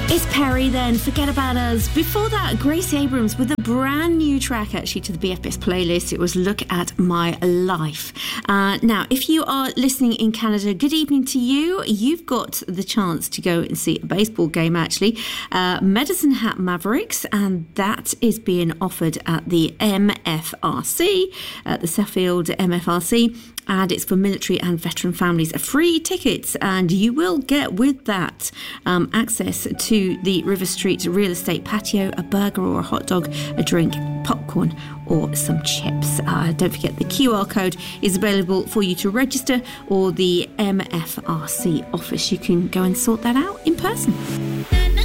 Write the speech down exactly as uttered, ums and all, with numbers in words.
It's Perry then, Forget About Us. Before that, Gracie Abrams with a brand new track actually to the B F B S playlist. It was Look at My Life. Uh, now, if you are listening in Canada, good evening to you. You've got the chance to go and see a baseball game actually. Uh, Medicine Hat Mavericks, and that is being offered at the M F R C, at the Sheffield M F R C. And it's for military and veteran families. Free tickets, and you will get with that um, access to the River Street real estate patio, a burger or a hot dog, a drink, popcorn or some chips. Uh, don't forget the Q R code is available for you to register, or the M F R C office. You can go and sort that out in person.